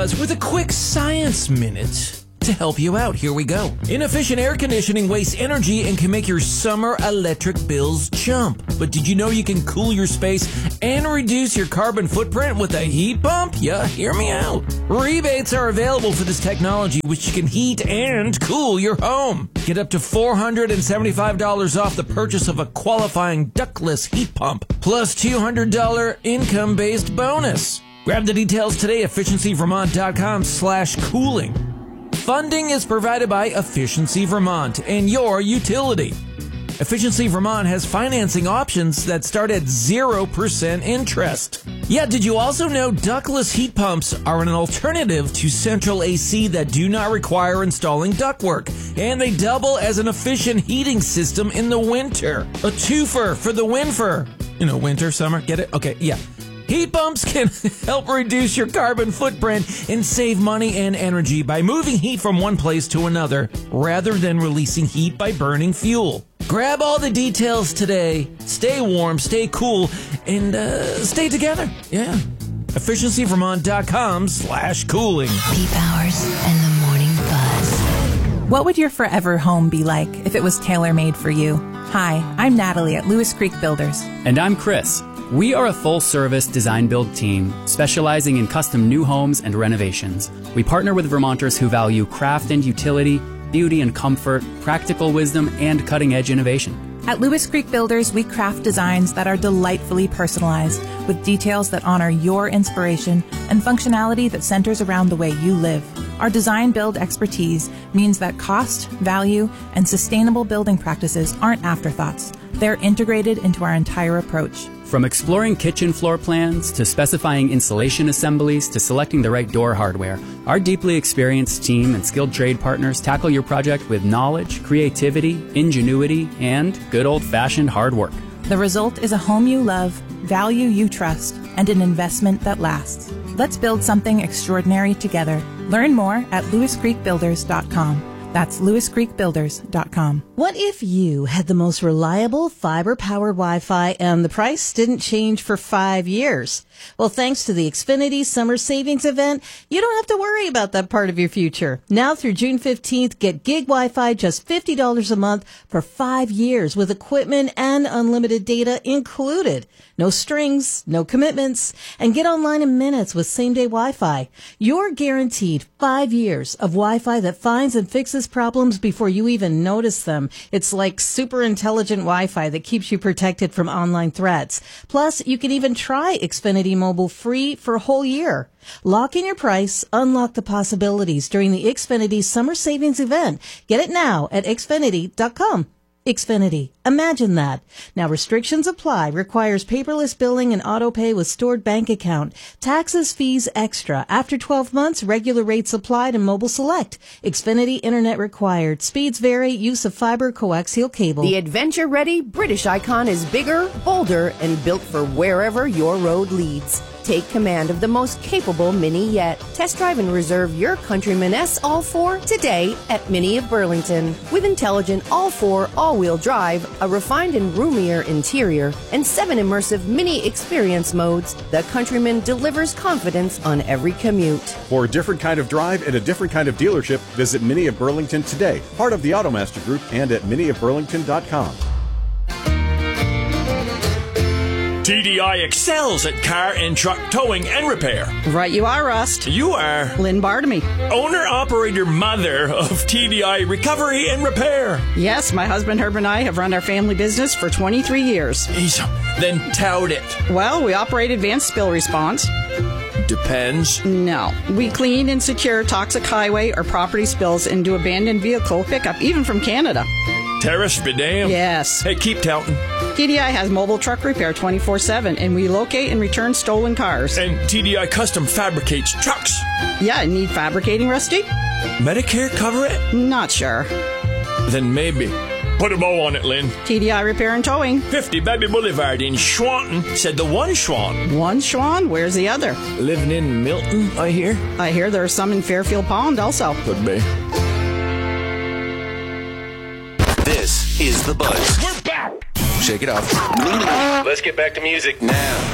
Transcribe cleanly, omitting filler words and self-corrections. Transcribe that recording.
With a quick science minute to help you out. Here we go. Inefficient air conditioning wastes energy and can make your summer electric bills jump. But did you know you can cool your space and reduce your carbon footprint with a heat pump? Yeah, hear me out. Rebates are available for this technology, which can heat and cool your home. Get up to $475 off the purchase of a qualifying ductless heat pump, plus $200 income-based bonus. Grab the details today at efficiencyvermont.com/cooling. Funding is provided by Efficiency Vermont and your utility. Efficiency Vermont has financing options that start at 0% interest. Yeah, did you also know ductless heat pumps are an alternative to central AC that do not require installing ductwork, and they double as an efficient heating system in the winter. A twofer for the winfer. You know, winter, summer, get it? Okay, yeah. Heat pumps can help reduce your carbon footprint and save money and energy by moving heat from one place to another rather than releasing heat by burning fuel. Grab all the details today. Stay warm, stay cool, and stay together. Yeah. EfficiencyVermont.com/cooling. Peak Hours and the Morning Buzz. What would your forever home be like if it was tailor-made for you? Hi, I'm Natalie at Lewis Creek Builders. And I'm Chris. We are a full-service design-build team specializing in custom new homes and renovations. We partner with Vermonters who value craft and utility, beauty and comfort, practical wisdom, and cutting-edge innovation. At Lewis Creek Builders, we craft designs that are delightfully personalized with details that honor your inspiration and functionality that centers around the way you live. Our design-build expertise means that cost, value, and sustainable building practices aren't afterthoughts. They're integrated into our entire approach. From exploring kitchen floor plans to specifying insulation assemblies to selecting the right door hardware, our deeply experienced team and skilled trade partners tackle your project with knowledge, creativity, ingenuity, and good old-fashioned hard work. The result is a home you love, value you trust, and an investment that lasts. Let's build something extraordinary together. Learn more at lewiscreekbuilders.com. That's lewiscreekbuilders.com. What if you had the most reliable fiber-powered Wi-Fi and the price didn't change for 5 years? Well, thanks to the Xfinity Summer Savings Event, you don't have to worry about that part of your future. Now through June 15th, get gig Wi-Fi just $50 a month for 5 years with equipment and unlimited data included. No strings, no commitments, and get online in minutes with same-day Wi-Fi. You're guaranteed 5 years of Wi-Fi that finds and fixes problems before you even notice them. It's like super intelligent Wi-Fi that keeps you protected from online threats. Plus, you can even try Xfinity Mobile free for a whole year. Lock in your price, unlock the possibilities during the Xfinity Summer Savings Event. Get it now at Xfinity.com. Xfinity. Imagine that. Now restrictions apply. Requires paperless billing and auto pay with stored bank account. Taxes, fees extra. After 12 months, regular rates applied and mobile select. Xfinity internet required. Speeds vary. Use of fiber coaxial cable. The adventure-ready British Icon is bigger, bolder, and built for wherever your road leads. Take command of the most capable Mini yet. Test drive and reserve your Countryman S All-4 today at Mini of Burlington. With intelligent All-4 all-wheel drive, a refined and roomier interior, and 7 immersive Mini experience modes, the Countryman delivers confidence on every commute. For a different kind of drive and a different kind of dealership, visit Mini of Burlington today. Part of the Automaster Group and at miniofburlington.com. TDI excels at car and truck towing and repair. Right you are, Rust. You are Lynn Bartamy, owner-operator mother of TDI Recovery and Repair. Yes, my husband Herb and I have run our family business for 23 years. Then tout it. Well, we operate advanced spill response. Depends. No. We clean and secure toxic highway or property spills and do abandoned vehicle pickup, even from Canada. Terrace be damned. Yes. Hey, keep touting. TDI has mobile truck repair 24/7, and we locate and return stolen cars. And TDI custom fabricates trucks. Yeah, need fabricating, Rusty? Medicare cover it? Not sure. Then maybe. Put a bow on it, Lynn. TDI Repair and Towing. 50 Baby Boulevard in Schwanton. Said the one Schwan. One Schwan? Where's the other? Living in Milton, I hear. I hear there's some in Fairfield Pond also. Could be. This is The Buzz. We're back. Shake it off. Let's get back to music Now.